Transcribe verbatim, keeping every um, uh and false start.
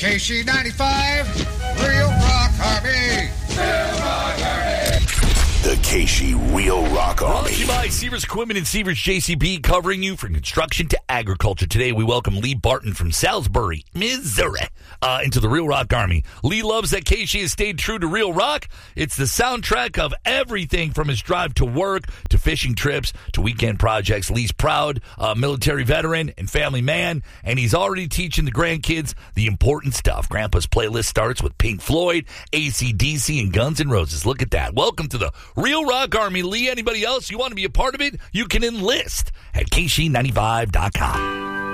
K C ninety-five, Real Rock Army. Real Rock Army. The K C Real Rock Brought Army. to you by Severs Equipment and Severs J C B, covering you from construction to agriculture. Today, we welcome Lee Barton from Salisbury, Missouri, uh, into the Real Rock Army. Lee loves that K C has stayed true to Real Rock. It's the soundtrack of everything from his drive to work, to fishing trips, to weekend projects. Lee's proud uh, military veteran and family man, and he's already teaching the grandkids the important stuff. Grandpa's playlist starts with Pink Floyd, A C D C, and Guns N' Roses. Look at that. Welcome to the Real Rock Army. Lee, anybody else you want to be a part of it, you can enlist at K C ninety-five dot com.